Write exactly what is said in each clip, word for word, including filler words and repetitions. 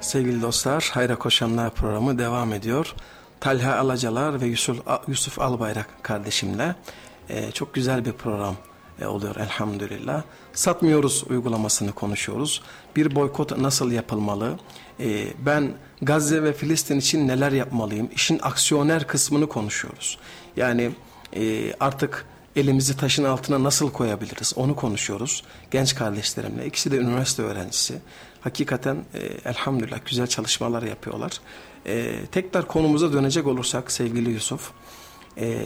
Sevgili dostlar, Hayra Koşanlar programı devam ediyor. Talha Alacalar ve Yusuf, Yusuf Albayrak kardeşimle e, çok güzel bir program e, oluyor elhamdülillah. Satmıyoruz uygulamasını konuşuyoruz. Bir boykot nasıl yapılmalı? E, ben Gazze ve Filistin için neler yapmalıyım? İşin aksiyoner kısmını konuşuyoruz. Yani e, artık elimizi taşın altına nasıl koyabiliriz? Onu konuşuyoruz genç kardeşlerimle. İkisi de üniversite öğrencisi. Hakikaten e, elhamdülillah güzel çalışmalar yapıyorlar. E, tekrar konumuza dönecek olursak sevgili Yusuf, e,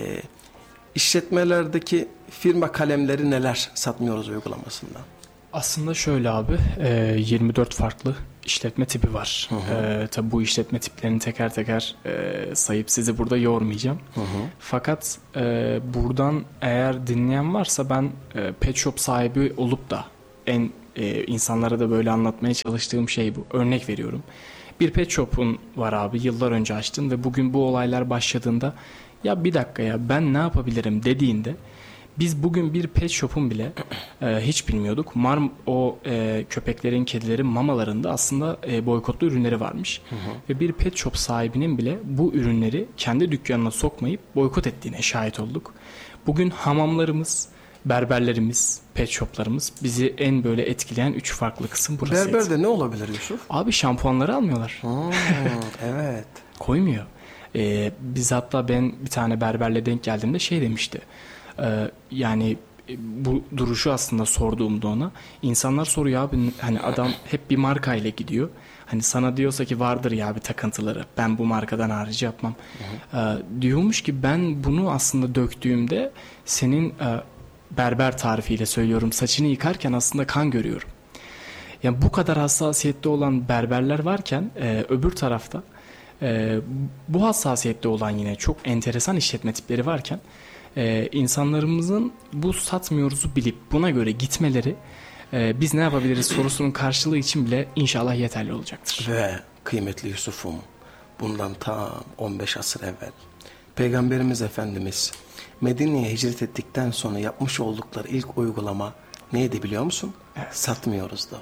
işletmelerdeki firma kalemleri neler satmıyoruz uygulamasında? Aslında şöyle abi, yirmi dört farklı işletme tipi var. Hı hı. E, tabii bu işletme tiplerini teker teker e, sayıp sizi burada yormayacağım. Hı hı. Fakat e, buradan eğer dinleyen varsa ben e, pet shop sahibi olup da en e, insanlara da böyle anlatmaya çalıştığım şey bu. Örnek veriyorum. Bir pet shop'un var abi, yıllar önce açtın ve bugün bu olaylar başladığında ya bir dakika ya ben ne yapabilirim dediğinde biz bugün bir pet shop'un bile e, hiç bilmiyorduk. Mar o e, köpeklerin, kedilerin mamalarında aslında e, boykotlu ürünleri varmış. Hı hı. Ve bir pet shop sahibinin bile bu ürünleri kendi dükkanına sokmayıp boykot ettiğine şahit olduk. Bugün hamamlarımız, berberlerimiz, pet shoplarımız bizi en böyle etkileyen üç farklı kısım burası. Berberde ne olabilir Yusuf? Abi şampuanları almıyorlar. Hmm, evet. Koymuyor. Ee, biz hatta ben bir tane berberle denk geldiğimde şey demişti. Ee, yani bu duruşu aslında sorduğumda ona, insanlar soruyor abi, hani adam hep bir marka ile gidiyor. Hani sana diyorsa ki vardır ya bir takıntıları, ben bu markadan harici yapmam. Hı hı. Ee, diyormuş ki ben bunu aslında döktüğümde senin e, berber tarifiyle söylüyorum, saçını yıkarken aslında kan görüyorum. Yani bu kadar hassasiyette olan berberler varken e, öbür tarafta e, bu hassasiyette olan yine çok enteresan işletme tipleri varken e, insanlarımızın bu satmıyoruzu bilip buna göre gitmeleri e, biz ne yapabiliriz sorusunun karşılığı için bile inşallah yeterli olacaktır. Ve kıymetli Yusuf'um, bundan tam on beş asır evvel Peygamberimiz Efendimiz Medine'ye hicret ettikten sonra yapmış oldukları ilk uygulama neydi biliyor musun? Evet. Satmıyoruzdu.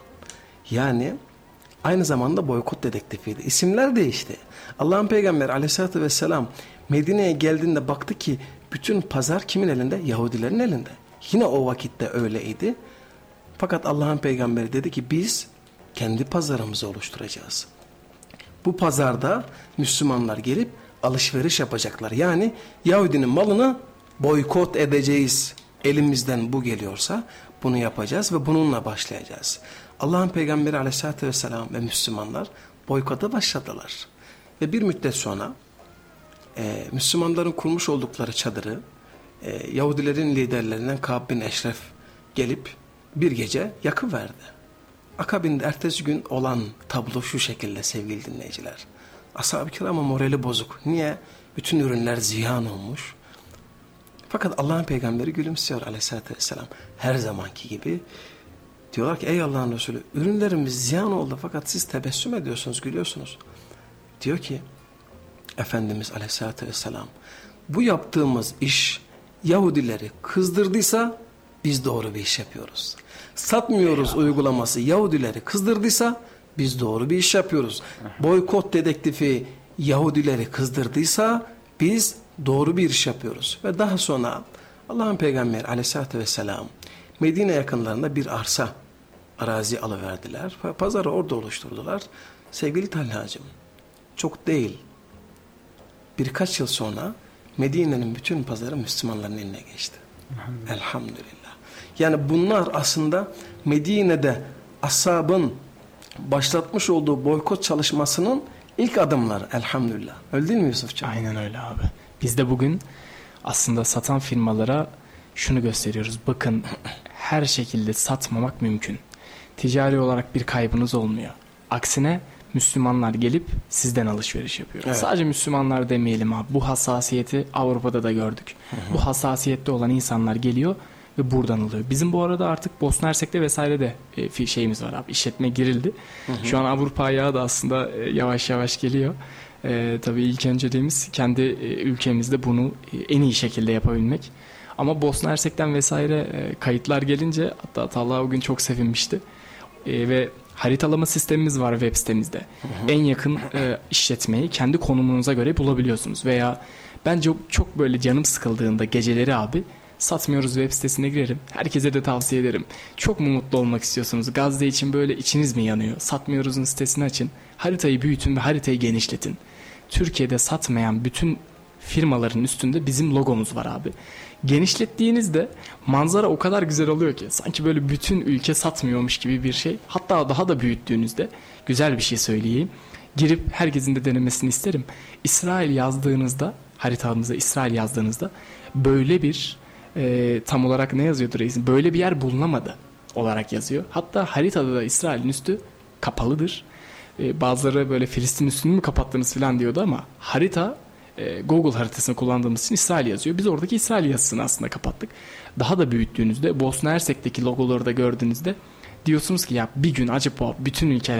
Yani aynı zamanda boykot dedektifiydi. İsimler değişti. Allah'ın Peygamberi Aleyhisselatü Vesselam Medine'ye geldiğinde baktı ki bütün pazar kimin elinde? Yahudilerin elinde. Yine o vakitte öyleydi. Fakat Allah'ın Peygamberi dedi ki biz kendi pazarımızı oluşturacağız. Bu pazarda Müslümanlar gelip alışveriş yapacaklar. Yani Yahudinin malını boykot edeceğiz. Elimizden bu geliyorsa bunu yapacağız ve bununla başlayacağız. Allah'ın Peygamberi Aleyhisselatü Vesselam ve Müslümanlar boykota başladılar. Ve bir müddet sonra e, Müslümanların kurmuş oldukları çadırı e, Yahudilerin liderlerinden Kâb bin Eşref gelip bir gece yakıverdi. Akabinde ertesi gün olan tablo şu şekilde sevgili dinleyiciler. Ashab-ı kiramın morali bozuk. Niye? Bütün ürünler ziyan olmuş. Fakat Allah'ın Peygamberi gülümsüyor Aleyhisselatü Vesselam. Her zamanki gibi diyorlar ki ey Allah'ın Resulü, ürünlerimiz ziyan oldu fakat siz tebessüm ediyorsunuz, gülüyorsunuz. Diyor ki Efendimiz Aleyhisselatü Vesselam, bu yaptığımız iş Yahudileri kızdırdıysa biz doğru bir iş yapıyoruz. Satmıyoruz Eyvallah. Uygulaması Yahudileri kızdırdıysa biz doğru bir iş yapıyoruz. Boykot dedektifi Yahudileri kızdırdıysa biz doğru bir iş yapıyoruz. Ve daha sonra Allah'ın Peygamberi Aleyhisselatü Vesselam Medine yakınlarında bir arsa, arazi alıverdiler. Pazarı orada oluşturdular. Sevgili Talhacığım, çok değil, birkaç yıl sonra Medine'nin bütün pazarı Müslümanların eline geçti. Elhamdülillah. Elhamdülillah. Yani bunlar aslında Medine'de ashabın başlatmış olduğu boykot çalışmasının ilk adımları elhamdülillah. Öyle değil mi Yusufcuğum? Aynen öyle abi. Biz de bugün aslında satan firmalara şunu gösteriyoruz. Bakın her şekilde satmamak mümkün. Ticari olarak bir kaybınız olmuyor. Aksine Müslümanlar gelip sizden alışveriş yapıyor. Evet. Sadece Müslümanlar demeyelim abi. Bu hassasiyeti Avrupa'da da gördük. Hı hı. Bu hassasiyette olan insanlar geliyor ve buradan alıyor. Bizim bu arada artık Bosna Hersek'te vesaire de e, şeyimiz var abi. İşletme girildi. Hı hı. Şu an Avrupa ayağı da aslında e, yavaş yavaş geliyor. E, tabii ilk önceliğimiz kendi e, ülkemizde bunu e, en iyi şekilde yapabilmek. Ama Bosna Hersek'ten vesaire e, kayıtlar gelince hatta Talha o gün çok sevinmişti. E, ve haritalama sistemimiz var web sitemizde. En yakın e, işletmeyi kendi konumunuza göre bulabiliyorsunuz. Veya bence çok böyle canım sıkıldığında geceleri abi Satmıyoruz web sitesine girerim. Herkese de tavsiye ederim. Çok mu mutlu olmak istiyorsunuz? Gazze için böyle içiniz mi yanıyor? Satmıyoruz'un sitesini açın. Haritayı büyütün ve haritayı genişletin. Türkiye'de satmayan bütün firmaların üstünde bizim logomuz var abi. Genişlettiğinizde manzara o kadar güzel oluyor ki sanki böyle bütün ülke satmıyormuş gibi bir şey. Hatta daha da büyüttüğünüzde güzel bir şey söyleyeyim. Girip herkesin de denemesini isterim. İsrail yazdığınızda, haritanıza İsrail yazdığınızda böyle bir e, tam olarak ne yazıyordur reisim? Böyle bir yer bulunamadı olarak yazıyor. Hatta haritada da İsrail'in üstü kapalıdır. E, bazıları böyle Filistin üstünü mü kapattınız falan diyordu ama harita e, Google haritasını kullandığımız için İsrail yazıyor. Biz oradaki İsrail yazısını aslında kapattık. Daha da büyüttüğünüzde Bosna Hersek'teki logoları da gördüğünüzde diyorsunuz ki ya bir gün acaba bütün ülkeler